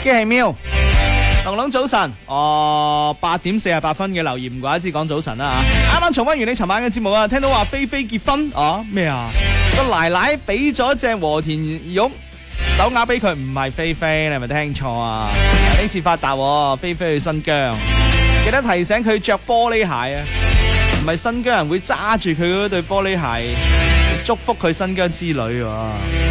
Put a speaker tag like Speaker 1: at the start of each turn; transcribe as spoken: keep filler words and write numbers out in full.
Speaker 1: 機器喵，龍龍早晨，哦八點四十八分嘅留言唔怪得之講早晨啦吓。啱啱重溫完你尋晚嘅節目啊，聽到話菲菲結婚哦咩啊？個奶奶俾咗隻和田玉手鐲俾佢，唔係菲菲，你係咪聽錯啊？呢次發達喎，菲菲去新疆，記得提醒佢着玻璃鞋啊，唔係新疆人會揸住佢嗰對玻璃鞋祝福佢新疆之旅喎。